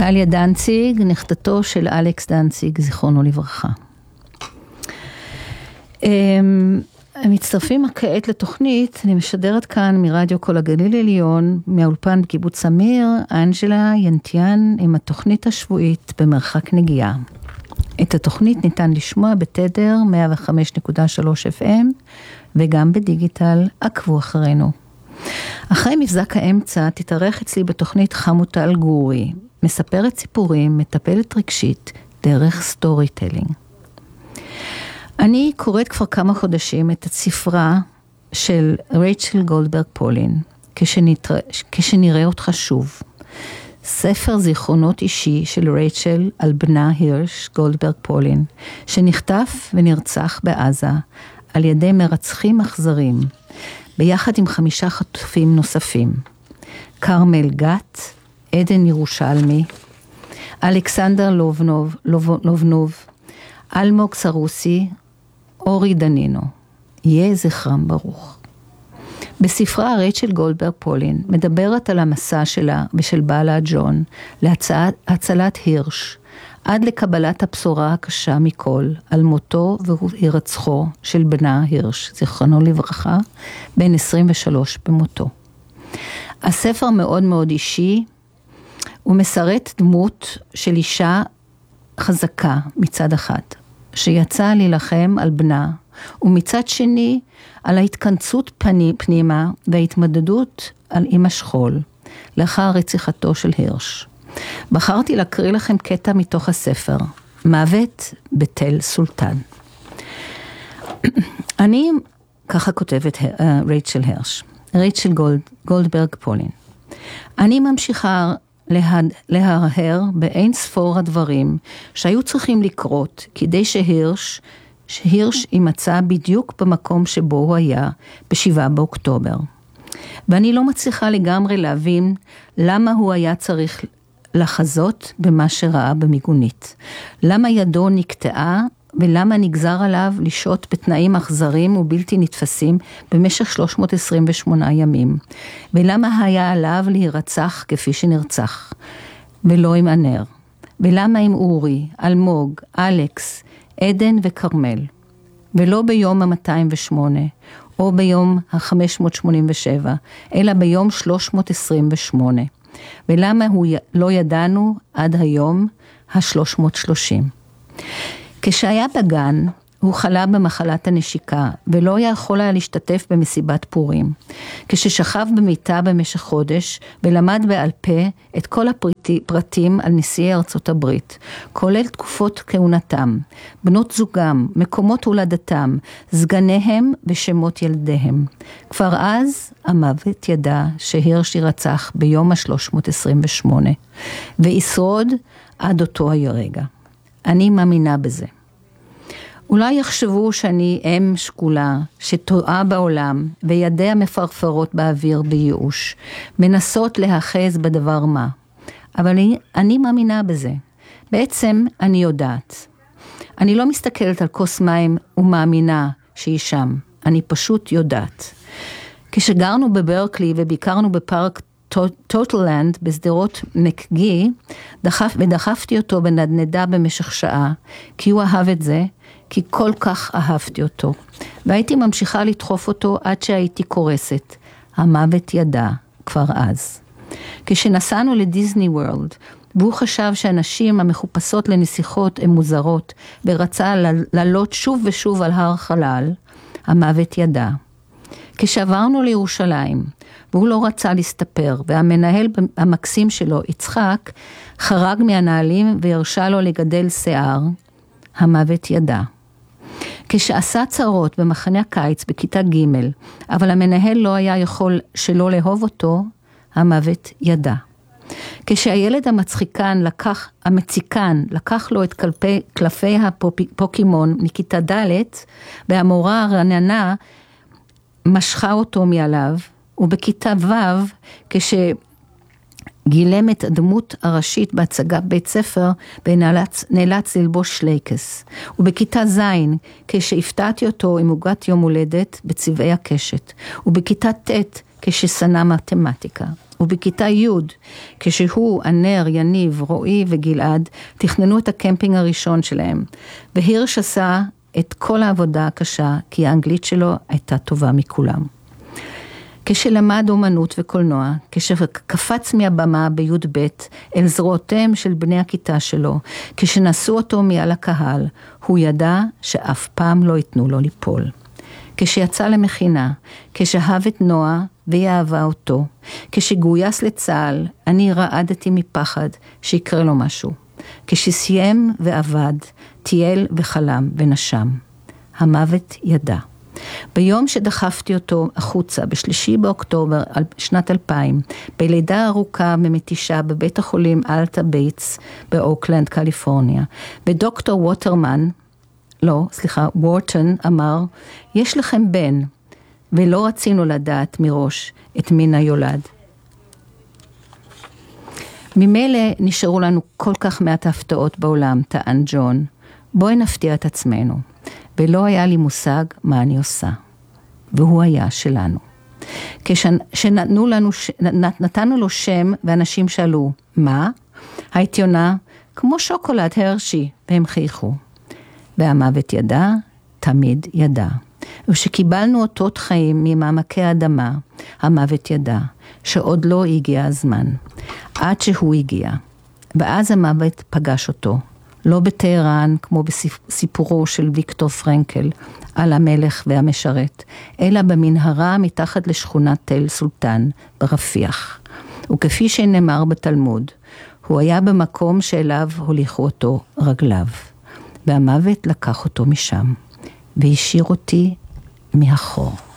טליה דנציג, נכדתו של אלכס דנציג, זיכרונו לברכה. מצטרפים כעת לתוכנית, אני משדרת כאן מרדיו כל הגליל עליון, מהאולפן בקיבוץ סמיר, אנג'לה ינטיאן עם התוכנית השבועית במרחק נגיעה. את התוכנית ניתן לשמוע בתדר 105.3 FM וגם בדיגיטל, עקבו אחרינו. אחרי מבזק האמצע תתארח אצלי בתוכנית חמוטל גורי, מספרת סיפורים, מטפלת רגשית, דרך סטורי טלינג. אני קוראת כבר כמה חודשים את הספרה של רייצ'ל גולדברג פולין, כשנראה אותך שוב. ספר זיכרונות אישי של רייצ'ל על בנה הירש גולדברג פולין, שנחטף ונרצח בעזה על ידי מרצחים אכזרים, ביחד עם 5 חטופים נוספים. קרמל גת, עדן ירושלמי, אלכסנדר לובנוב, אלמוג סרוסי, אורי דנינו. יהיה זכרם ברוך. בספרה רייצ'ל גולדברג פולין מדברת על המסע שלה ושל בעלה ג'ון להצלת הירש, עד לקבלת הבשורה הקשה מכל על מותו והירצחו של בנה הירש, זיכרונו לברכה, בן 23 במותו. הספר מאוד מאוד אישי, הוא מסרט דמות של אישה חזקה מצד אחד, שיצאה להילחם על בנה, ומצד שני על ההתכנסות פנימה וההתמודדות עם השכול, לאחר רציחתו של הירש. בחרתי להקריא לכם קטע מתוך הספר, מוות בתל סולטן. אני, ככה כותבת רייצ'ל גולדברג פולין, אני ממשיכה להרהר באין ספור הדברים שהיו צריכים לקרות כדי שהירש יימצא בדיוק במקום שבו הוא היה ב7 באוקטובר. ואני לא מצליחה לגמרי להבין למה הוא היה צריך לחזות במה שראה במיגונית. למה ידו נקטעה ולמה נגזר עליו לשהות בתנאים אכזרים ובלתי נתפסים במשך 328 ימים. ולמה היה עליו להירצח כפי שנרצח, ולא עם ענר. ולמה עם אורי, אלמוג, אלכס, עדן וקרמל, ולא ביום ה-208, או ביום ה-587, אלא ביום 328. ולמה לא ידענו עד היום ה-330. כשהיה בגן, הוא חלה במחלת הנשיקה, ולא יכול היה להשתתף במסיבת פורים. כששכב במיטה במשך חודש, ולמד בעל פה את כל הפרטים על נשיאי ארצות הברית, כולל תקופות כהונתם, בנות זוגם, מקומות הולדתם, סגניהם ושמות ילדיהם. כבר אז המוות ידע שהירש ירצח ביום ה-328, וישרוד עד אותו הרגע. אני מאמינה בזה. אולי יחשבו שאני אם שקולה שטועה בעולם וידיה מפרפרות באוויר בייאוש, מנסות להאחז בדבר מה. אבל אני מאמינה בזה. בעצם אני יודעת. אני לא מסתכלת על כוס מים ומאמינה שהיא שם. אני פשוט יודעת. כשגרנו בברקלי וביקרנו בפארק טוטלנד בסדרות מקגי, ודחפתי אותו בנדנדה במשך שעה, כי הוא אהב את זה, כי כל כך אהבתי אותו. והייתי ממשיכה לדחוף אותו עד שהייתי קורסת. המוות ידע כבר אז. כשנסענו לדיזני וורלד, והוא חשב שהנשים המחופשות לנסיכות הן מוזרות, ורצה לעלות שוב ושוב על הר חלל, המוות ידע. כשעברנו לירושלים, והוא לא רצה להסתפר, והמנהל המקסים שלו, יצחק, חרג מהנעלים והרשה לו לגדל שיער, המוות ידע. כשעשה צרות במחנה הקיץ בכיתה ג', אבל המנהל לא היה יכול שלא לאהוב אותו, המוות ידע. כשהילד המציקן לקח לו את קלפי הפוקימון מכיתה ד', והמורה הרעננה משכה אותו מעליו, ובכיתה ו' כשגילם את הדמות הראשית בהצגה בית ספר ונאלץ ללבוש שלייקס. ובכיתה ז' כשהפתעתי אותו עם עוגת יום הולדת בצבעי הקשת. ובכיתה ט' כששנא מתמטיקה. ובכיתה י', כשהוא, ענר, יניב, רועי וגלעד, תכננו את הקמפינג הראשון שלהם, והירש עשה את כל העבודה הקשה, כי האנגלית שלו הייתה טובה מכולם. כשלמד אומנות וקולנוע, כשקפץ מהבמה בי"ב אל זרועותיהם של בני הכיתה שלו, כשנשאו אותו מעל הקהל, הוא ידע שאף פעם לא ייתנו לו ליפול. כשיצא למכינה, כשאהב את נועה והיא אהבה אותו, כשגויס לצה"ל, אני רעדתי מפחד שיקרה לו משהו. כשסיים ועבד, טייל וחלם ונשם. המוות ידע. ביום שדחפתי אותו החוצה, ב3 באוקטובר שנת 2000, בלידה ארוכה ומתישה בבית החולים אלטה בייטס באוקלנד, קליפורניה, ודוקטור וורטון אמר, יש לכם בן, ולא רצינו לדעת מראש את מין היולד. ממילא נשארו לנו כל כך מעט הפתעות בעולם, טען ג'ון, בואי נפתיע את עצמנו. ולא היה לי מושג מה אני עושה. והוא היה שלנו. כשנתנו לו שם ואנשים שאלו, מה? הייתי עונה, כמו שוקולד הרשי, והם חייכו. והמוות ידע, תמיד ידע. וכשקיבלנו אותות חיים ממעמקי האדמה, המוות ידע, שעוד לא הגיע הזמן. עד שהוא הגיע. ואז המוות פגש אותו. לא בטהרן, כמו בסיפורו של ויקטור פרנקל, על המלך והמשרת, אלא במנהרה מתחת לשכונת תל סולטן, ברפיח. וכפי שנאמר בתלמוד, הוא היה במקום שאליו הוליכו אותו רגליו, והמוות לקח אותו משם, והשאיר אותי מאחור.